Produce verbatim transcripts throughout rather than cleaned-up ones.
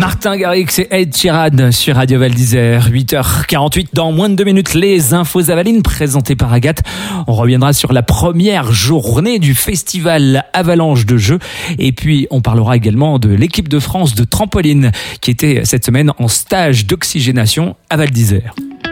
Martin Garrix et Ed Sheeran sur Radio Val d'Isère. huit heures quarante-huit, dans moins de deux minutes, les infos Avalines présentées par Agathe. On reviendra sur la première journée du festival Avalanche de Jeux. Et puis, on parlera également de l'équipe de France de trampoline qui était cette semaine en stage d'oxygénation à Val d'Isère.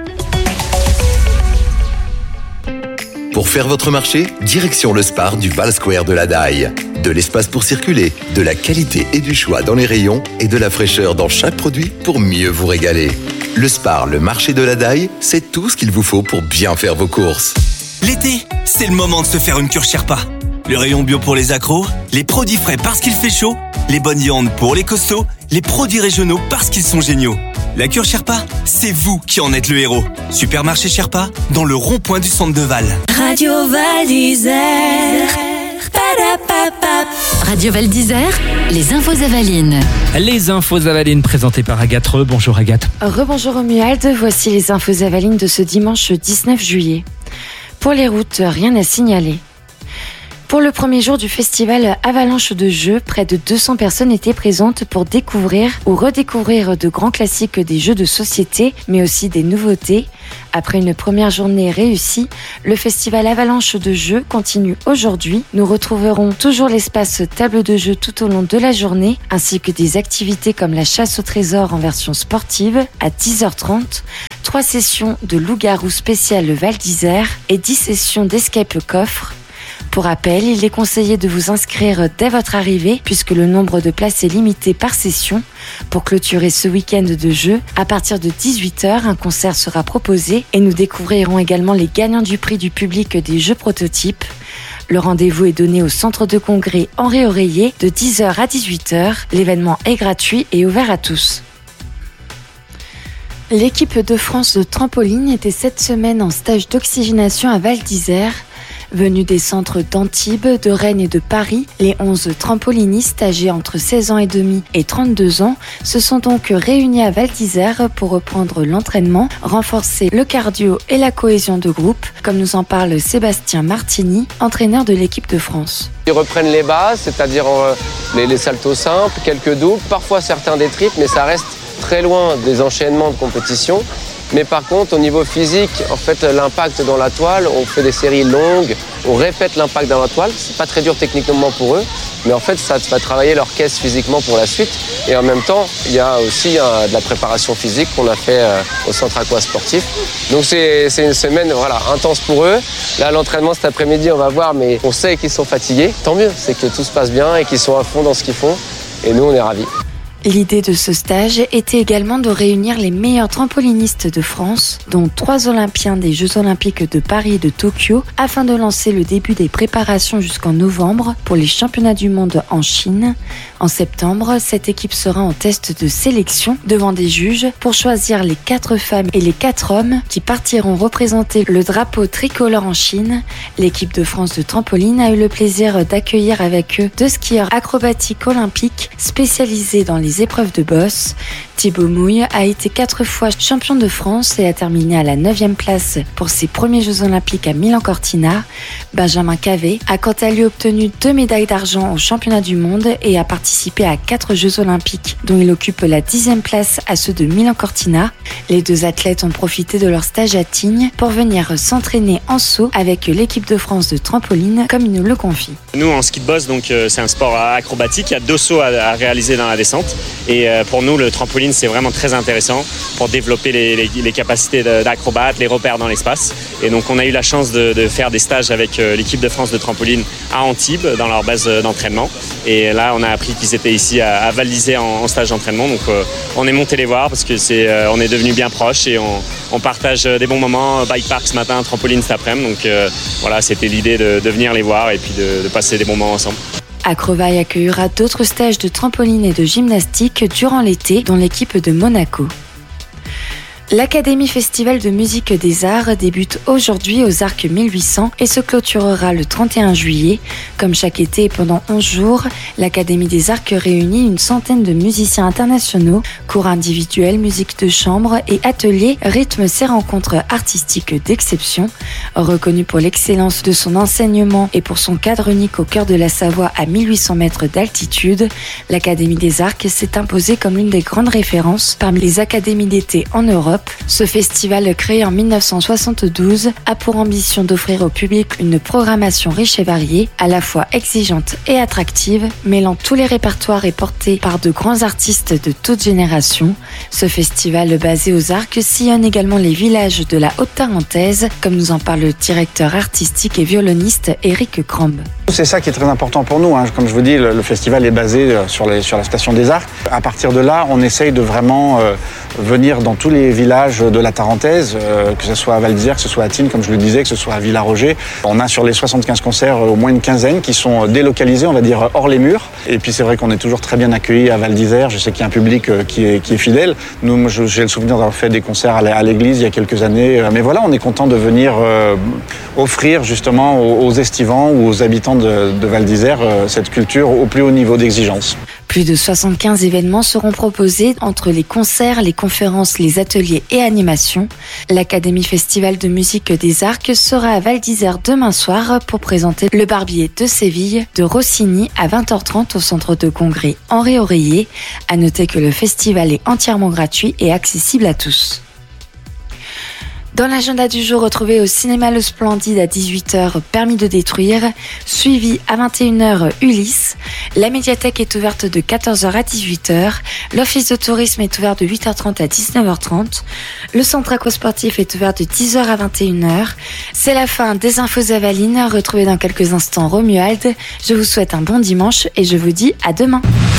Pour faire votre marché, direction le Spar du Val Square de la Daille. De l'espace pour circuler, de la qualité et du choix dans les rayons et de la fraîcheur dans chaque produit pour mieux vous régaler. Le Spar, le marché de la Daille, c'est tout ce qu'il vous faut pour bien faire vos courses. L'été, c'est le moment de se faire une cure Sherpa. Le rayon bio pour les accros, les produits frais parce qu'il fait chaud, les bonnes viandes pour les costauds, les produits régionaux parce qu'ils sont géniaux. La cure Sherpa, c'est vous qui en êtes le héros. Supermarché Sherpa, dans le rond-point du centre de Val. Radio Val d'Isère. Radio Val d'Isère, les infos Avalines. Les infos Avalines présentées par Agathe. Bonjour Agathe. Rebonjour Romuald, voici les infos Avalines de ce dimanche dix-neuf juillet. Pour les routes, rien à signaler. Pour le premier jour du festival Avalanche de Jeux, près de deux cents personnes étaient présentes pour découvrir ou redécouvrir de grands classiques des jeux de société, mais aussi des nouveautés. Après une première journée réussie, le festival Avalanche de Jeux continue aujourd'hui. Nous retrouverons toujours l'espace table de jeu tout au long de la journée, ainsi que des activités comme la chasse au trésor en version sportive à dix heures trente, trois sessions de loup-garou spécial Val d'Isère et dix sessions d'escape coffre. Pour rappel, il est conseillé de vous inscrire dès votre arrivée puisque le nombre de places est limité par session. Pour clôturer ce week-end de jeu, à partir de dix-huit heures, un concert sera proposé et nous découvrirons également les gagnants du prix du public des jeux prototypes. Le rendez-vous est donné au centre de congrès Henri Oreiller de dix heures à dix-huit heures. L'événement est gratuit et ouvert à tous. L'équipe de France de trampoline était cette semaine en stage d'oxygénation à Val d'Isère. Venus des centres d'Antibes, de Rennes et de Paris, les onze trampolinistes âgés entre seize ans et demi et trente-deux ans se sont donc réunis à Val d'Isère pour reprendre l'entraînement, renforcer le cardio et la cohésion de groupe, comme nous en parle Sébastien Martini, entraîneur de l'équipe de France. Ils reprennent les bases, c'est-à-dire les, les saltos simples, quelques doubles, parfois certains des triples, mais ça reste très loin des enchaînements de compétition. Mais par contre, au niveau physique, en fait, l'impact dans la toile, on fait des séries longues, on répète l'impact dans la toile. C'est pas très dur techniquement pour eux, mais en fait, ça va travailler leur caisse physiquement pour la suite. Et en même temps, il y a aussi euh, de la préparation physique qu'on a fait euh, au centre aquasportif. Donc c'est, c'est une semaine voilà, intense pour eux. Là, l'entraînement cet après-midi, on va voir, mais on sait qu'ils sont fatigués. Tant mieux, c'est que tout se passe bien et qu'ils sont à fond dans ce qu'ils font. Et nous, on est ravis. L'idée de ce stage était également de réunir les meilleurs trampolinistes de France, dont trois Olympiens des Jeux Olympiques de Paris et de Tokyo, afin de lancer le début des préparations jusqu'en novembre pour les championnats du monde en Chine. En septembre, cette équipe sera en test de sélection devant des juges pour choisir les quatre femmes et les quatre hommes qui partiront représenter le drapeau tricolore en Chine. L'équipe de France de trampoline a eu le plaisir d'accueillir avec eux deux skieurs acrobatiques olympiques spécialisés dans les épreuves de bosse. Thibaut Mouille a été quatre fois champion de France et a terminé à la neuvième place pour ses premiers Jeux Olympiques à Milan-Cortina. Benjamin Cavé a quant à lui obtenu deux médailles d'argent aux championnats du monde et a participé à quatre Jeux Olympiques, dont il occupe la dixième place à ceux de Milan-Cortina. Les deux athlètes ont profité de leur stage à Tignes pour venir s'entraîner en saut avec l'équipe de France de trampoline, comme ils nous le confient. Nous, en ski de boss, donc, euh, c'est un sport acrobatique. Il y a deux sauts à, à réaliser dans la descente. Et euh, pour nous, le trampoline, c'est vraiment très intéressant pour développer les, les, les capacités d'acrobate, les repères dans l'espace. Et donc, on a eu la chance de, de faire des stages avec euh, l'équipe de France de trampoline à Antibes, dans leur base d'entraînement. Et là, on a appris qu'ils étaient ici à, à Val d'Isère en, en stage d'entraînement. Donc, euh, on est monté les voir parce que c'est, euh, on est devenus bien proches et on, on partage des bons moments. Bike park ce matin, trampoline cet après-midi. Donc, euh, voilà, c'était l'idée de, de venir les voir et puis de, de passer des bons moments ensemble. Acrovaille accueillera d'autres stages de trampoline et de gymnastique durant l'été, dont l'équipe de Monaco. L'Académie Festival de musique des arts débute aujourd'hui aux Arcs mille huit cents et se clôturera le trente et un juillet. Comme chaque été et pendant onze jours, l'Académie des Arcs réunit une centaine de musiciens internationaux, cours individuels, musique de chambre et ateliers rythment ces rencontres artistiques d'exception. Reconnu pour l'excellence de son enseignement et pour son cadre unique au cœur de la Savoie à mille huit cents mètres d'altitude, l'Académie des Arcs s'est imposée comme l'une des grandes références parmi les académies d'été en Europe. Ce festival, créé en mille neuf cent soixante-douze, a pour ambition d'offrir au public une programmation riche et variée, à la fois exigeante et attractive, mêlant tous les répertoires et porté par de grands artistes de toutes générations. Ce festival, basé aux Arcs, sillonne également les villages de la Haute-Tarentaise, comme nous en parle le directeur artistique et violoniste Éric Crambe. C'est ça qui est très important pour nous. Hein. Comme je vous dis, le, le festival est basé sur, les, sur la station des Arcs. À partir de là, on essaye de vraiment euh, venir dans tous les villages de la Tarentaise, euh, que ce soit à Val d'Isère, que ce soit à Tignes, comme je le disais, que ce soit à Villaroger. On a sur les soixante-quinze concerts au moins une quinzaine qui sont délocalisés, on va dire, hors les murs. Et puis c'est vrai qu'on est toujours très bien accueillis à Val d'Isère. Je sais qu'il y a un public qui est, qui est fidèle. Nous, j'ai le souvenir d'avoir fait des concerts à l'église il y a quelques années. Mais voilà, on est content de venir euh, offrir justement aux, aux estivants ou aux habitants de, de Val d'Isère euh, cette culture au plus haut niveau d'exigence. Plus de soixante-quinze événements seront proposés entre les concerts, les conférences, les ateliers et animations. L'Académie Festival de musique des Arcs sera à Val d'Isère demain soir pour présenter Le Barbier de Séville de Rossini à vingt heures trente au centre de congrès Henri Oreiller. À noter que le festival est entièrement gratuit et accessible à tous. Dans l'agenda du jour, retrouvez au cinéma Le Splendide à dix-huit heures Permis de détruire, suivi à vingt et une heures Ulysse. La médiathèque est ouverte de quatorze heures à dix-huit heures. L'office de tourisme est ouvert de huit heures trente à dix-neuf heures trente. Le centre aquasportif est ouvert de dix heures à vingt et une heures. C'est la fin des infos Avalines. Retrouvez dans quelques instants Romuald. Je vous souhaite un bon dimanche et je vous dis à demain.